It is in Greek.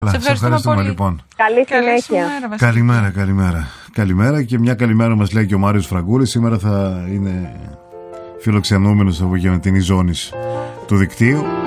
Σε ευχαριστούμε πολύ. Λοιπόν. Καλή συνέχεια. Καλημέρα και μια καλημέρα μας λέει και ο Μάριος Φραγκούλης. Σήμερα θα είναι φιλοξενούμενος από την Ιζώνης του δικτύου.